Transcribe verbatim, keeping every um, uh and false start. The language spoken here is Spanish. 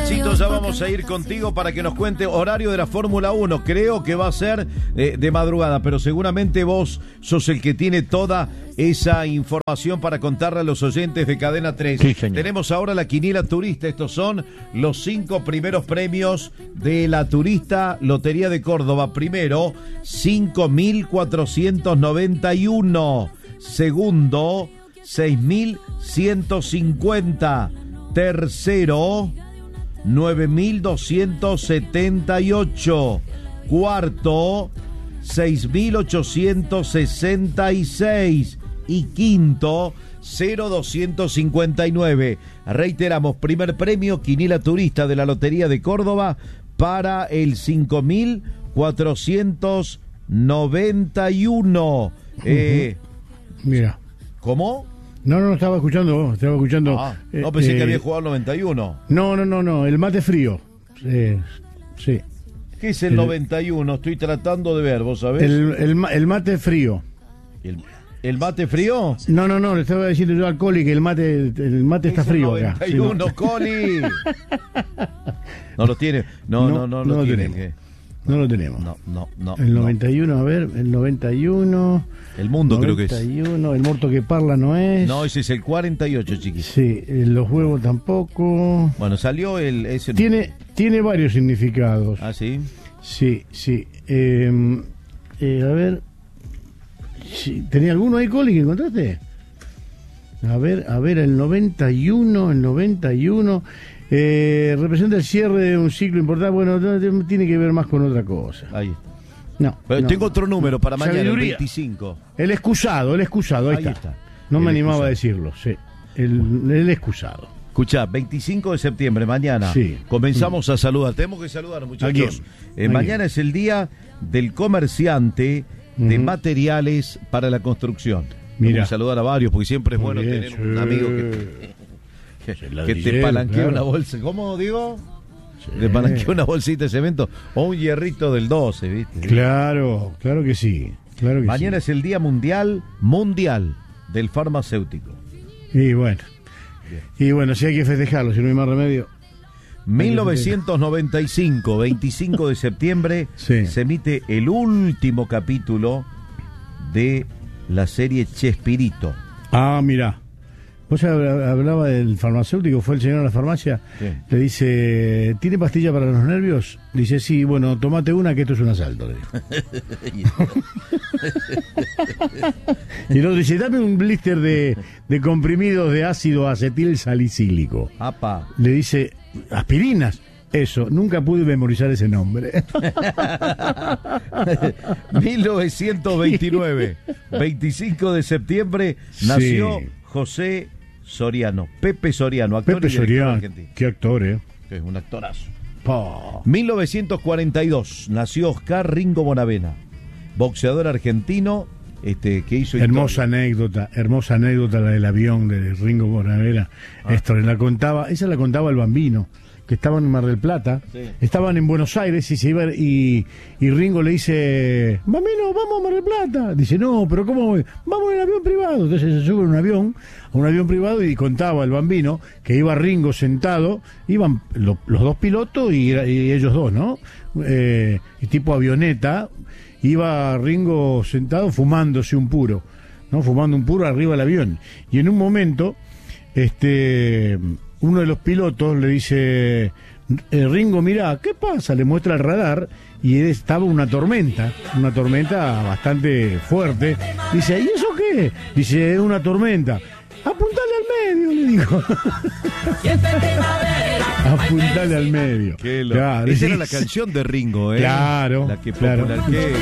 Nachito, ya vamos a ir contigo para que nos cuente horario de la Fórmula uno. Creo que va a ser de, de madrugada, pero seguramente vos sos el que tiene toda esa información para contarle a los oyentes de Cadena tres. Sí, señor. Tenemos ahora la quiniela turista. Estos son los cinco primeros premios de la Turista Lotería de Córdoba. Primero, cinco mil cuatrocientos noventa y uno. Segundo, seis mil ciento cincuenta. Tercero, nueve mil doscientos setenta y ocho. Cuarto, seis mil ochocientos sesenta y seis. Y quinto, cero mil doscientos cincuenta y nueve. Reiteramos, primer premio, quiniela turista de la Lotería de Córdoba para el cinco mil cuatrocientos noventa y uno. Eh, Mira. ¿Cómo? No, no, estaba escuchando, estaba escuchando. Ah, no pensé eh, que había jugado el noventa y uno. No, no, no, no, el mate frío. Eh, sí. ¿Qué es el, El- noventa y uno? Estoy tratando de ver, ¿vos sabés? El, el, ma- el mate frío. ¿El, el mate frío? No, no, no, le estaba diciendo yo al Coli que el mate, el mate está Es el frío acá. noventa y Sí, uno, no. Coli. No lo tiene. No, no, no, No, no, no lo tiene. tenemos. que- No lo tenemos. No, no, no. El no. noventa y uno, a ver, el noventa y uno. El mundo creo que es. noventa y uno, el muerto que parla no es. No, ese es el cuarenta y ocho, chiquis. Sí, eh, los huevos tampoco. Bueno, salió el... Ese... Tiene, tiene varios significados. Ah, ¿sí? Sí, sí. Eh, eh, a ver. Sí, ¿tenía alguno ahí, Coli, que encontraste? A ver, a ver, el noventa y uno, el noventa y uno. Eh, representa el cierre de un ciclo importante. Bueno, no, no, tiene que ver más con otra cosa. Ahí está. No. Pero no. tengo otro número para mañana, el Sabiduría. veinticinco. El excusado, el excusado, ahí, Ahí está. está. No El me animaba excusado. a decirlo, sí. El, el excusado. Escuchá, veinticinco de septiembre, mañana, Sí. comenzamos a saludar. Tenemos que saludar, muchachos. ¿A quién? Eh, ¿A mañana quién? es el día del comerciante de Ujú. materiales para la construcción. Mira. Tenemos que saludar a varios, porque siempre es Muy bueno bien, tener sí. un amigo que, que, Sí, que te ladrillero, palanquea claro. una bolsa. ¿Cómo digo? Sí. Le palanquea una bolsita de cemento o un hierrito del doce, ¿viste? Claro, claro que sí. Claro que Mañana sí. es el día mundial, mundial del farmacéutico. Y bueno. Y bueno, sí hay que festejarlo, si no hay más remedio. mil novecientos noventa y cinco, veinticinco de septiembre, Sí. se emite el último capítulo de la serie Chespirito. Ah, mira. Vos hab- hablaba del farmacéutico, fue el señor a la farmacia, Sí. le dice, ¿tiene pastilla para los nervios? Dice, sí, bueno, tomate una que esto es un asalto, le dijo. Y el otro dice, dame un blister de, de comprimidos de ácido acetil salicílico. Apa. Le dice, aspirinas. Eso, nunca pude memorizar ese nombre. mil novecientos veintinueve, veinticinco de septiembre, nació Sí. José Soriano, Pepe Soriano, actor Pepe y director Soriano, argentino, qué actor, ¿eh? que es un actorazo. Pa. mil novecientos cuarenta y dos, nació Oscar Ringo Bonavena, boxeador argentino, este, que hizo Hermosa historia. anécdota, hermosa anécdota la del avión de Ringo Bonavera. Ah. Esto la contaba, esa la contaba el Bambino, que estaban en Mar del Plata, Sí. estaban en Buenos Aires y se iba y, y Ringo le dice, Bambino, vamos a Mar del Plata. Dice, no, pero ¿cómo voy? Vamos en avión privado. Entonces se sube en un avión, a un avión privado y contaba el Bambino que iba Ringo sentado, iban lo- los dos pilotos y, y ellos dos, ¿no? Eh, y tipo avioneta, iba Ringo sentado fumándose un puro, ¿no? Fumando un puro arriba del avión. Y en un momento, este, uno de los pilotos le dice, eh, Ringo, mirá, ¿qué pasa? Le muestra el radar y estaba una tormenta, una tormenta bastante fuerte. Dice, ¿y eso qué? Dice, es una tormenta. Apuntale al medio, le dijo. Apuntale al medio. Qué loco. Claro, Esa era sí. la canción de Ringo, ¿eh? Claro, La que claro. popular que